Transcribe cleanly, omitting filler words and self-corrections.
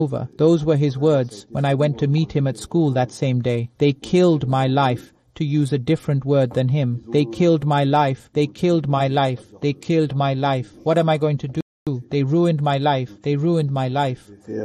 over. Those were his words when I went to meet him at school that same day. They killed my life, to use a different word than him. They killed my life. They killed my life. They killed my life. What am I going to do? They ruined my life. They ruined my life.